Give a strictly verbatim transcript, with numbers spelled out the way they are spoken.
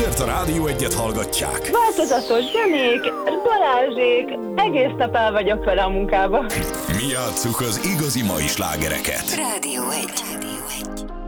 Ezért a Rádió Egyet hallgatják. Változatos zenék, Balázsék, egész nap el vagyok vele a munkába. Mi játsszuk az igazi mai slágereket. Rádió egy. Rádió egy.